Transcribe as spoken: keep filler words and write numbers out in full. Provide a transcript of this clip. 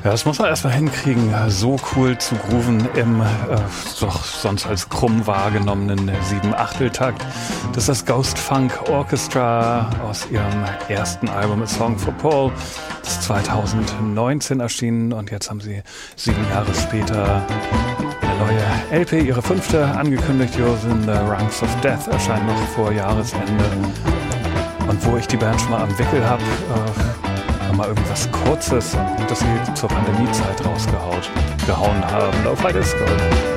Ja, das muss man erstmal hinkriegen, so cool zu grooven im äh, doch sonst als krumm wahrgenommenen Sieben-Achtel-Takt. Das ist das Ghost Funk Orchestra aus ihrem ersten Album A Song for Paul. Das ist zweitausendneunzehn erschienen und jetzt haben sie sieben Jahre später eine neue L P, ihre fünfte, angekündigt. Yours in the Ranks of Death erscheint noch vor Jahresende. Und wo ich die Band schon mal am Wickel habe, äh, mal irgendwas Kurzes, das sie zur Pandemiezeit rausgehauen haben. Lo-Fi Disco.